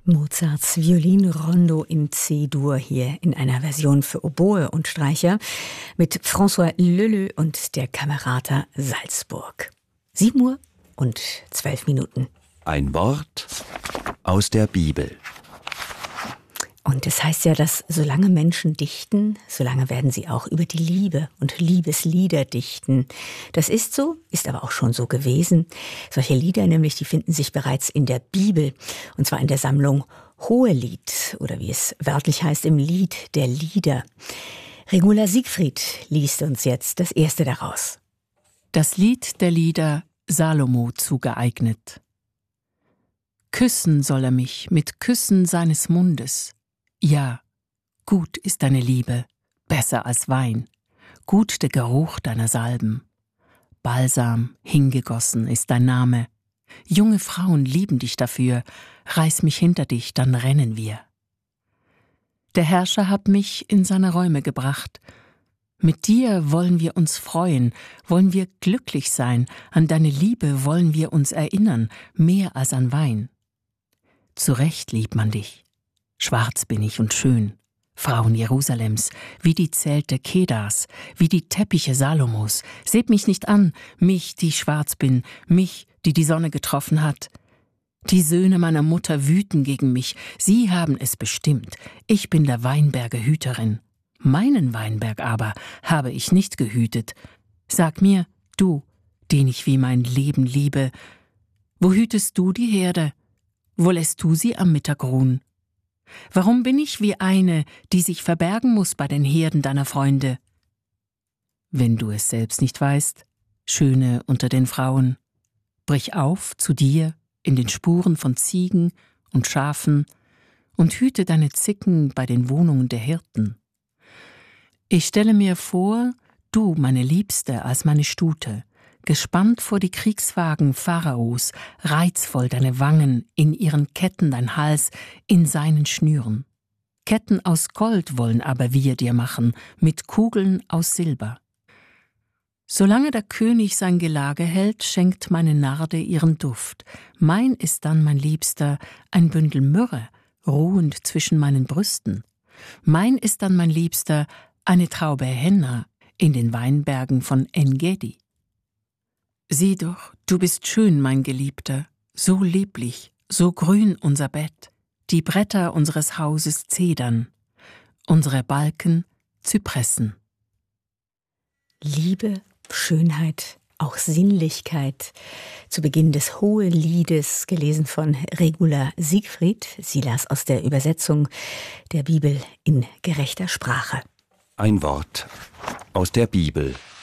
Mozarts Violinrondo in C-Dur hier in einer Version für Oboe und Streicher mit François Leleux und der Camerata Salzburg. 7:12. Ein Wort aus der Bibel. Und es heißt ja, dass solange Menschen dichten, solange werden sie auch über die Liebe und Liebeslieder dichten. Das ist so, ist aber auch schon so gewesen. Solche Lieder nämlich, die finden sich bereits in der Bibel. Und zwar in der Sammlung Hohelied oder wie es wörtlich heißt, im Lied der Lieder. Regula Siegfried liest uns jetzt das erste daraus. Das Lied der Lieder Salomo zugeeignet. Küssen soll er mich mit Küssen seines Mundes. Ja, gut ist deine Liebe, besser als Wein, gut der Geruch deiner Salben. Balsam, hingegossen ist dein Name. Junge Frauen lieben dich dafür, reiß mich hinter dich, dann rennen wir. Der Herrscher hat mich in seine Räume gebracht. Mit dir wollen wir uns freuen, wollen wir glücklich sein, an deine Liebe wollen wir uns erinnern, mehr als an Wein. Zu Recht liebt man dich. Schwarz bin ich und schön, Frauen Jerusalems, wie die Zelte Kedars, wie die Teppiche Salomos. Seht mich nicht an, mich, die schwarz bin, mich, die die Sonne getroffen hat. Die Söhne meiner Mutter wüten gegen mich, sie haben es bestimmt. Ich bin der Weinberge Hüterin. Meinen Weinberg aber habe ich nicht gehütet. Sag mir, du, den ich wie mein Leben liebe, wo hütest du die Herde? Wo lässt du sie am Mittag ruhen? Warum bin ich wie eine, die sich verbergen muss bei den Herden deiner Freunde? Wenn du es selbst nicht weißt, Schöne unter den Frauen, brich auf zu dir in den Spuren von Ziegen und Schafen und hüte deine Zicken bei den Wohnungen der Hirten. Ich stelle mir vor, du, meine Liebste, als meine Stute, gespannt vor die Kriegswagen Pharaos, reizvoll deine Wangen, in ihren Ketten dein Hals, in seinen Schnüren. Ketten aus Gold wollen aber wir dir machen, mit Kugeln aus Silber. Solange der König sein Gelage hält, schenkt meine Narde ihren Duft. Mein ist dann, mein Liebster, ein Bündel Myrrhe, ruhend zwischen meinen Brüsten. Mein ist dann, mein Liebster, eine Traube Henna in den Weinbergen von En-Gedi. Sieh doch, du bist schön, mein Geliebter, so lieblich, so grün unser Bett, die Bretter unseres Hauses Zedern, unsere Balken Zypressen. Liebe, Schönheit, auch Sinnlichkeit. Zu Beginn des Hoheliedes, gelesen von Regula Siegfried. Sie las aus der Übersetzung der Bibel in gerechter Sprache. Ein Wort aus der Bibel.